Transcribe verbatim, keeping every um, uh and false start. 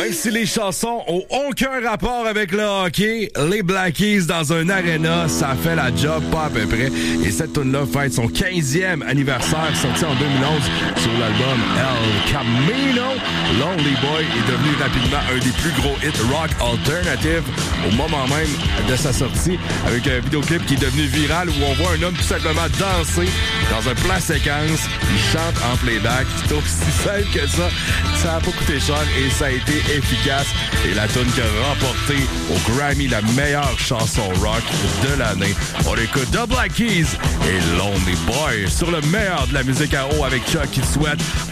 Même si les chansons ont aucun rapport avec le hockey, les Black Keys dans un aréna, ça fait la job pas à peu près. Et cette tune-là fête son quinzième anniversaire, sorti en deux mille onze sur l'album El Camino. Lonely Boy est devenu rapidement un des plus gros hits rock alternative au moment même de sa sortie, avec un vidéoclip qui est devenu viral où on voit un homme tout simplement danser dans un plan séquence. Il chante en playback. C'est aussi simple que ça. Ça n'a pas coûté cher et ça a été efficace. Et la tune qui a remporté au Grammy la meilleure chanson rock de l'année. On écoute The Black Keys et Lonely Boy sur le meilleur de la musique à eau avec Chuck qui te souhaite